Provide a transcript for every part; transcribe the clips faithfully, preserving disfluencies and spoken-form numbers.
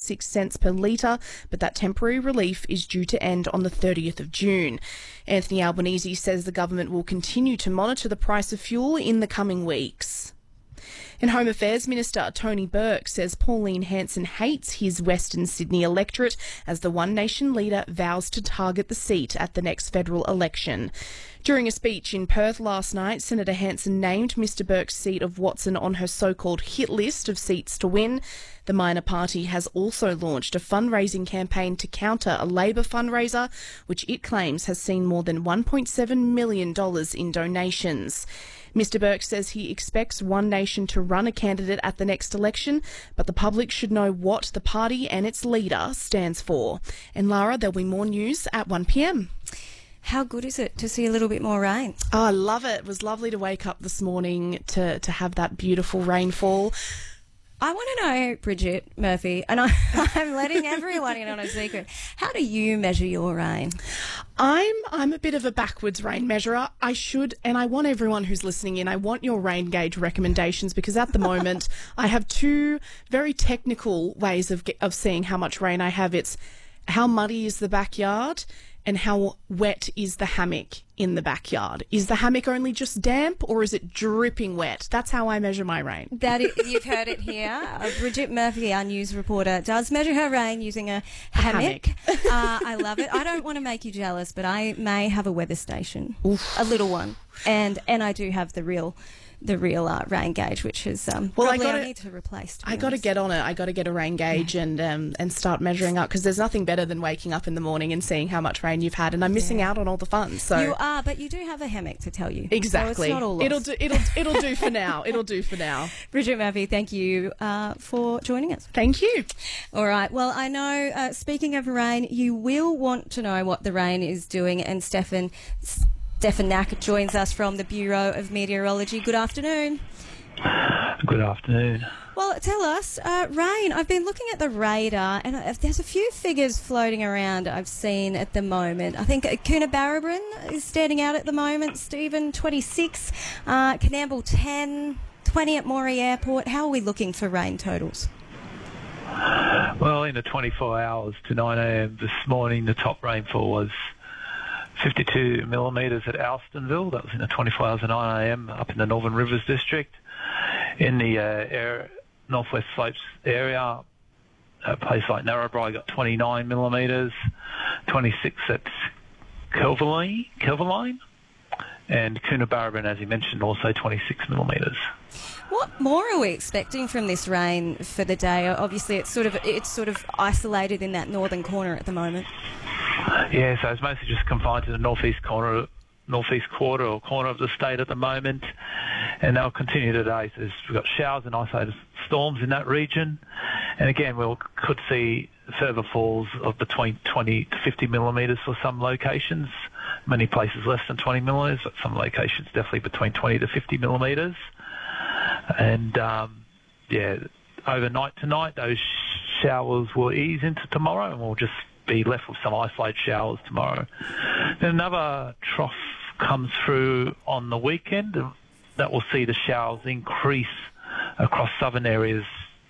six cents per litre, but that temporary relief is due to end on the thirtieth of June. Anthony Albanese says the government will continue to monitor the price of fuel in the coming weeks. And Home Affairs Minister Tony Burke says Pauline Hanson hates his Western Sydney electorate as the One Nation leader vows to target the seat at the next federal election. During a speech in Perth last night, Senator Hanson named Mr Burke's seat of Watson on her so-called hit list of seats to win. The minor party has also launched a fundraising campaign to counter a Labor fundraiser, which it claims has seen more than one point seven million dollars in donations. Mr Burke says he expects One Nation to run a candidate at the next election, but the public should know what the party and its leader stands for. And Lara, there'll be more news at one p m. How good is it to see a little bit more rain? Oh, I love it. It was lovely to wake up this morning to, to have that beautiful rainfall. I want to know, Bridget Murphy, and I, I'm letting everyone in on a secret. How do you measure your rain? I'm I'm a bit of a backwards rain measurer. I should, and I want everyone who's listening in, I want your rain gauge recommendations, because at the moment I have two very technical ways of of seeing how much rain I have. It's how muddy is the backyard and how wet is the hammock in the backyard. Is the hammock only just damp or is it dripping wet? That's how I measure my rain. That is, you've heard it here. Uh, Bridget Murphy, our news reporter, does measure her rain using a hammock. hammock. uh, I love it. I don't want to make you jealous, but I may have a weather station, Oof. a little one, and and I do have the real. the real uh, rain gauge, which is um, well, probably I, gotta, I need to replace. To I got to get on it. I got to get a rain gauge yeah. and um, and start measuring up, because there's nothing better than waking up in the morning and seeing how much rain you've had, and I'm missing yeah. out on all the fun. So you are, but you do have a hammock to tell you. Exactly. So it's not all lost. It'll do. It'll it'll do for now. It'll do for now. Bridget Murphy, thank you uh, for joining us. Thank you. All right. Well, I know. Uh, speaking of rain, you will want to know what the rain is doing, and Stefan Stefan Nack joins us from the Bureau of Meteorology. Good afternoon. Good afternoon. Well, tell us, uh, rain. I've been looking at the radar, and uh, there's a few figures floating around I've seen at the moment. I think Coonabarabran is standing out at the moment. Stephen, twenty-six. Uh, Coonamble, ten. twenty at Moree Airport. How are we looking for rain totals? Well, in the twenty-four hours to nine a m this morning, the top rainfall was fifty-two millimetres at Alstonville. That was in the twenty-four hours to nine a m up in the Northern Rivers District. In the uh, air, Northwest Slopes area, a place like Narrabri got twenty-nine millimetres, twenty-six at Kelverline, Kelverline, and Coonabarabran, as you mentioned, also twenty-six millimetres. What more are we expecting from this rain for the day? Obviously, it's sort of it's sort of isolated in that northern corner at the moment. Yeah, so it's mostly just confined to the northeast corner, northeast quarter or corner of the state at the moment, and they'll continue today. So we've got showers and isolated storms in that region, and again, we we'll, could see further falls of between twenty to fifty millimetres for some locations. Many places less than twenty millimetres, but some locations definitely between twenty to fifty millimetres. And um, yeah, overnight tonight, those showers will ease into tomorrow, and we'll just be left with some isolated showers tomorrow. Then another trough comes through on the weekend, and that will see the showers increase across southern areas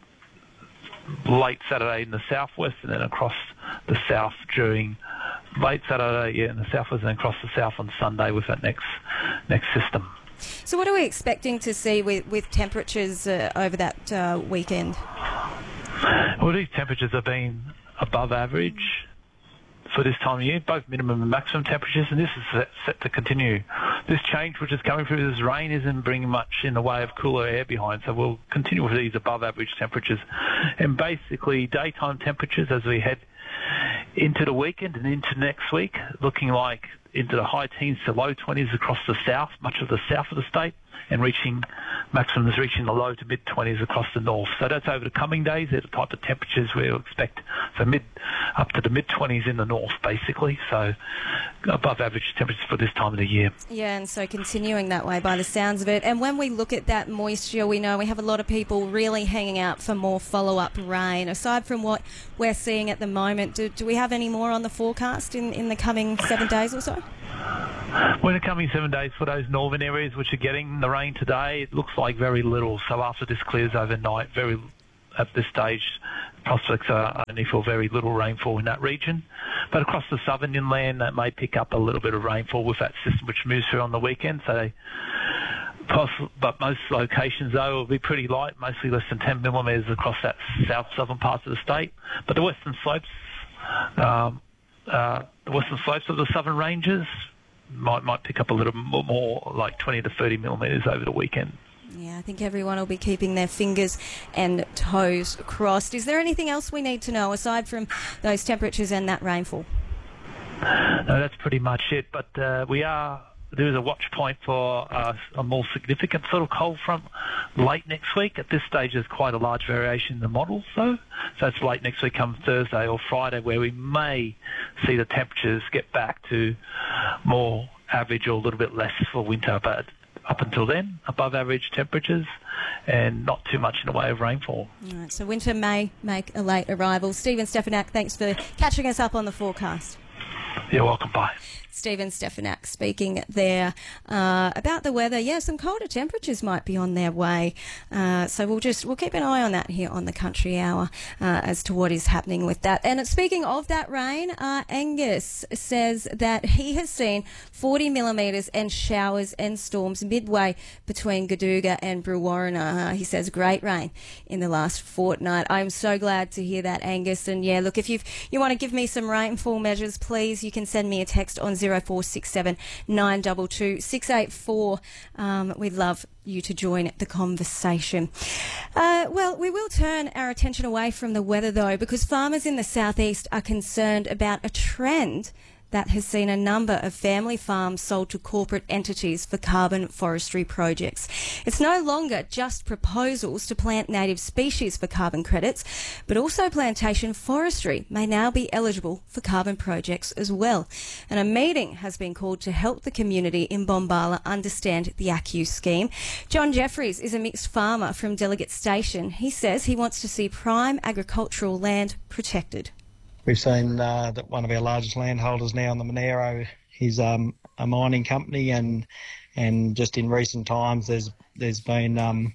late Saturday in the southwest, and then across the south during late Saturday yeah, in the southwest, and then across the south on Sunday with that next next system. So what are we expecting to see with, with temperatures uh, over that uh, weekend? Well, these temperatures have been above average for this time of year, both minimum and maximum temperatures, and this is set, set to continue. This change which is coming through this rain isn't bringing much in the way of cooler air behind, so we'll continue with these above average temperatures. And basically daytime temperatures as we head into the weekend and into next week, looking like into the high teens to low twenties across the south, much of the south of the state, and reaching maximums reaching the low to mid twenties across the north. So that's over the coming days. They're the type of temperatures we'll expect, so mid up to the mid twenties in the north, basically. So above average temperatures for this time of the year. Yeah, and so continuing that way by the sounds of it. And when we look at that moisture, we know we have a lot of people really hanging out for more follow-up rain. Aside from what we're seeing at the moment, do, do we have any more on the forecast in, in the coming seven days or so? Well, in the coming seven days for those northern areas which are getting the rain today, it looks like very little. So after this clears overnight, very at this stage, prospects are only for very little rainfall in that region. But across the southern inland, that may pick up a little bit of rainfall with that system which moves through on the weekend. So, but most locations, though, will be pretty light, mostly less than ten millimetres across that south-southern parts of the state. But the western slopes, um, uh, the western slopes of the southern ranges might might pick up a little more, like twenty to thirty millimetres over the weekend. Yeah, I think everyone will be keeping their fingers and toes crossed. Is there anything else we need to know aside from those temperatures and that rainfall? No, that's pretty much it. But uh, we are there is a watch point for uh, a more significant sort of cold front late next week. At this stage, there's quite a large variation in the models, though. So it's late next week, come Thursday or Friday, where we may see the temperatures get back to more average or a little bit less for winter. But up until then, above average temperatures and not too much in the way of rainfall. All right, so winter may make a late arrival. Stephen Stefanak, thanks for catching us up on the forecast. You're welcome. Bye. Stephen Stefanak speaking there uh, about the weather. Yeah, some colder temperatures might be on their way. Uh, so we'll just we'll keep an eye on that here on the Country Hour uh, as to what is happening with that. And speaking of that rain, uh, Angus says that he has seen forty millimetres and showers and storms midway between Gaduga and Brewarrina. Uh, he says great rain in the last fortnight. I'm so glad to hear that, Angus. And yeah, look, if you you want to give me some rainfall measures, please, you can send me a text on zero four six seven nine two two six eight four. Um, we'd love you to join the conversation. Uh, well, we will turn our attention away from the weather, though, because farmers in the southeast are concerned about a trend that has seen a number of family farms sold to corporate entities for carbon forestry projects. It's no longer just proposals to plant native species for carbon credits, but also plantation forestry may now be eligible for carbon projects as well. And a meeting has been called to help the community in Bombala understand the A C C U scheme. John Jeffries is a mixed farmer from Delegate Station. He says he wants to see prime agricultural land protected. We've seen uh, that one of our largest landholders now in the Monero is um, a mining company, and and just in recent times there's there's been um,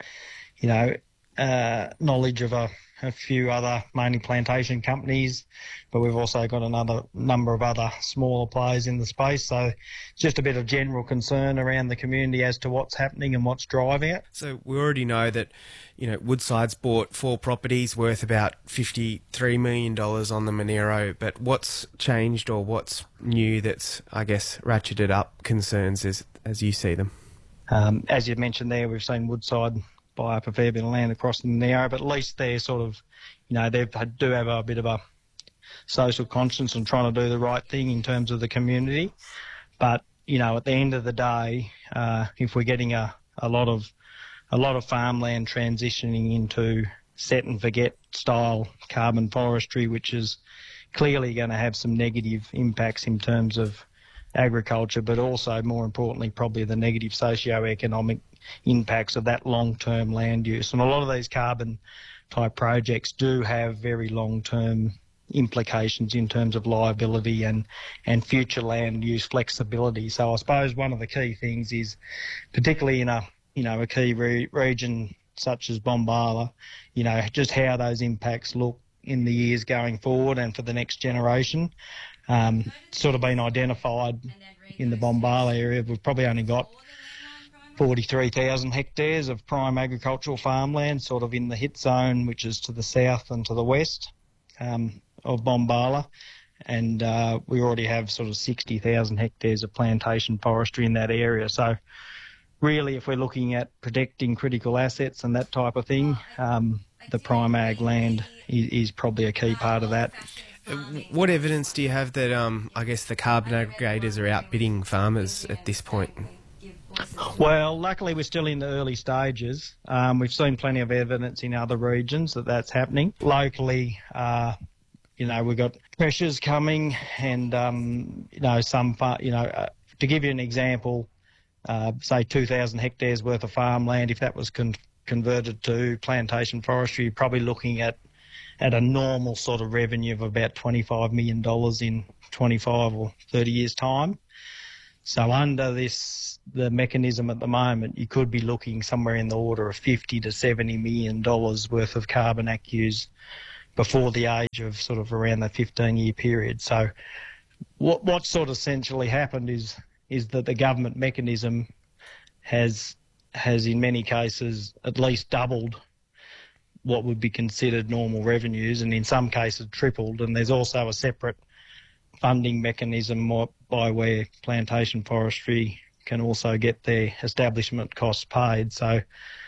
you know uh, knowledge of a, a few other mainly plantation companies, but we've also got another number of other smaller players in the space. So it's just a bit of general concern around the community as to what's happening and what's driving it. So we already know that, you know, Woodside's bought four properties worth about fifty-three million dollars on the Monero, but what's changed or what's new that's, I guess, ratcheted up concerns as, as you see them? Um, as you mentioned there, we've seen Woodside buy up a fair bit of land across the Monero, but at least they're sort of, you know, they do have a bit of a social conscience and trying to do the right thing in terms of the community. But, you know, at the end of the day, uh, if we're getting a, a lot of a lot of farmland transitioning into set and forget style carbon forestry, which is clearly going to have some negative impacts in terms of agriculture, but also more importantly probably the negative socio-economic impacts of that long-term land use. And a lot of these carbon type projects do have very long-term implications in terms of liability and, and future land use flexibility. So I suppose one of the key things is, particularly in a you know a key re- region such as Bombala, you know just how those impacts look in the years going forward and for the next generation. Um, sort of been identified in the Bombala area. We've probably only got forty-three thousand hectares of prime agricultural farmland sort of in the hit zone, which is to the south and to the west um, of Bombala. And uh, we already have sort of sixty thousand hectares of plantation forestry in that area. So really, if we're looking at protecting critical assets and that type of thing, um, the prime ag land is, is probably a key part of that. What evidence do you have that, um, I guess, the carbon aggregators are outbidding farmers at this point? Well, luckily we're still in the early stages. Um, we've seen plenty of evidence in other regions that that's happening. Locally, uh, you know, we've got pressures coming, and um, you know, some, far, you know, uh, to give you an example, uh, say two thousand hectares worth of farmland, if that was con- converted to plantation forestry, you're probably looking at at a normal sort of revenue of about twenty-five million dollars in twenty-five or thirty years' time. So under this, the mechanism at the moment, you could be looking somewhere in the order of fifty to seventy million dollars worth of carbon accus before the age of sort of around the fifteen year period. So what what sort of essentially happened is is that the government mechanism has has in many cases at least doubled what would be considered normal revenues, and in some cases tripled. And there's also a separate funding mechanism by where plantation forestry can also get their establishment costs paid. So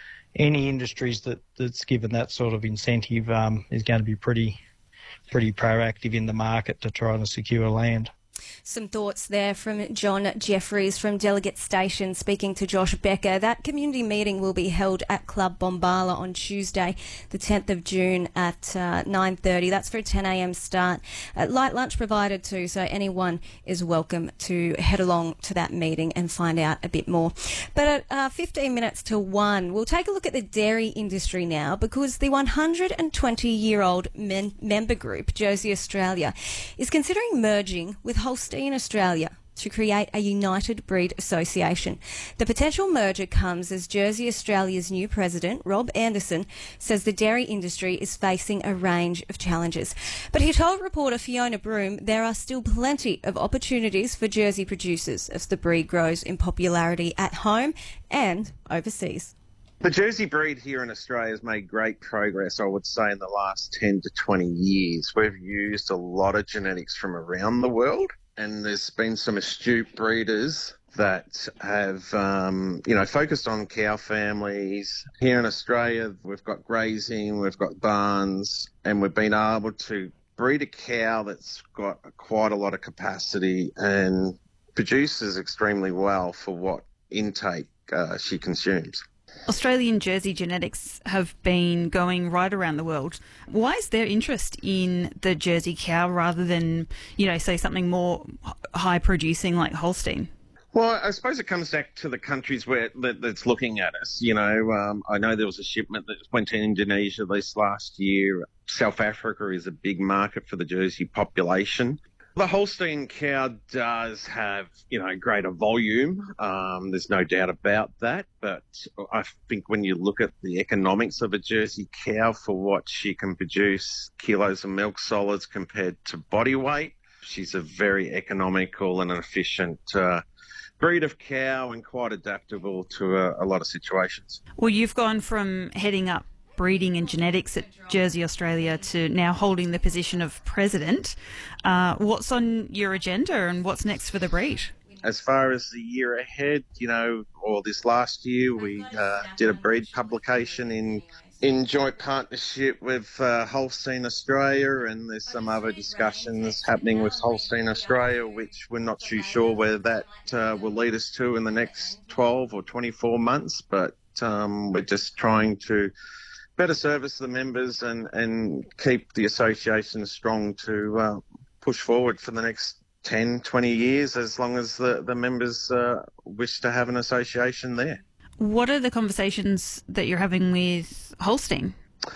any industries that, that's given that sort of incentive um, is going to be pretty pretty proactive in the market to try and secure land. Some thoughts there from John Jeffries from Delegate Station speaking to Josh Becker. That community meeting will be held at Club Bombala on Tuesday, the tenth of June at uh, nine thirty. That's for a ten a m start. Uh, light lunch provided too, so anyone is welcome to head along to that meeting and find out a bit more. But at uh, fifteen minutes to one, we'll take a look at the dairy industry now, because the one hundred twenty year old men- member group, Jersey Australia, is considering merging with Holstein Australia to create a united breed association. The potential merger comes as Jersey Australia's new president, Rob Anderson, says the dairy industry is facing a range of challenges. But he told reporter Fiona Broom there are still plenty of opportunities for Jersey producers as the breed grows in popularity at home and overseas. The Jersey breed here in Australia has made great progress, I would say, in the last ten to twenty years. We've used a lot of genetics from around the world, and there's been some astute breeders that have, um, you know, focused on cow families. Here in Australia, we've got grazing, we've got barns, and we've been able to breed a cow that's got quite a lot of capacity and produces extremely well for what intake uh, she consumes. Australian Jersey genetics have been going right around the world. Why is there interest in the Jersey cow rather than, you know, say something more high producing like Holstein? Well, I suppose it comes back to the countries where that, that's looking at us. You know, um, I know there was a shipment that went to Indonesia this last year. South Africa is a big market for the Jersey population. The Holstein cow does have, you know, greater volume. Um, there's no doubt about that. But I think when you look at the economics of a Jersey cow for what she can produce, kilos of milk solids compared to body weight, she's a very economical and efficient uh, breed of cow and quite adaptable to a, a lot of situations. Well, you've gone from heading up breeding and genetics at Jersey Australia to now holding the position of president. Uh, what's on your agenda and what's next for the breed? As far as the year ahead, you know, or this last year, we uh, did a breed publication in in joint partnership with uh, Holstein Australia, and there's some other discussions happening with Holstein Australia, which we're not too sure where that uh, will lead us to in the next twelve or twenty-four months, but um, we're just trying to better service the members and, and keep the association strong to uh, push forward for the next ten, twenty years, as long as the, the members uh, wish to have an association there. What are the conversations that you're having with Holstein?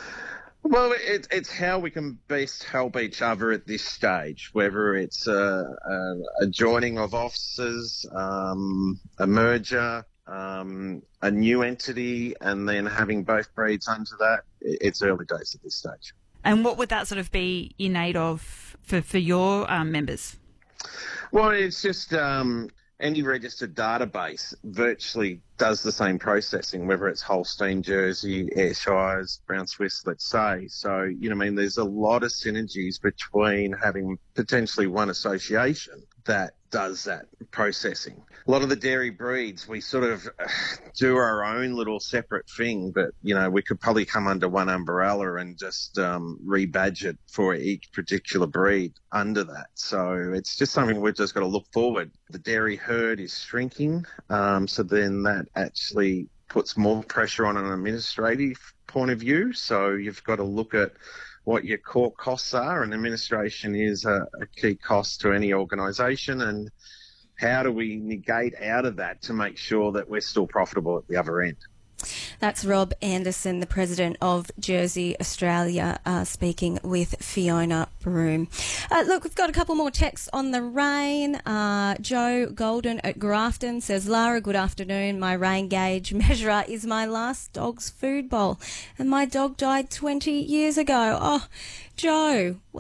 Well, it, it's how we can best help each other at this stage, whether it's a, a, a joining of officers, um, a merger, um, a new entity, and then having both breeds under that. It's early days at this stage. And what would that sort of be in aid of for, for your um, members? Well, it's just um, any registered database virtually does the same processing, whether it's Holstein, Jersey, Ayrshires, Brown Swiss, let's say. So, you know, I mean, there's a lot of synergies between having potentially one association that does that processing. A lot of the dairy breeds, we sort of do our own little separate thing, but, you know, we could probably come under one umbrella and just um, rebadge it for each particular breed under that. So it's just something we've just got to look forward. The dairy herd is shrinking, um, so then that actually puts more pressure on an administrative point of view. So you've got to look at what your core costs are, and administration is a, a key cost to any organisation, and how do we negate out of that to make sure that we're still profitable at the other end. That's Rob Anderson, the president of Jersey Australia, uh, speaking with Fiona Broome. Uh, look, we've got a couple more texts on the rain. Uh, Joe Golden at Grafton says, Lara, good afternoon. My rain gauge measurer is my last dog's food bowl, and my dog died twenty years ago. Oh, Joe,